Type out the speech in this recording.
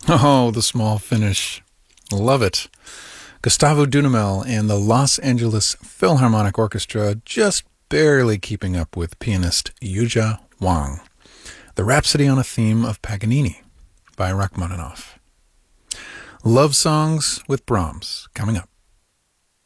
Oh, the small finish. Love it. Gustavo Dudamel and the Los Angeles Philharmonic Orchestra just barely keeping up with pianist Yuja Wang. The Rhapsody on a Theme of Paganini by Rachmaninoff. Love Songs with Brahms coming up.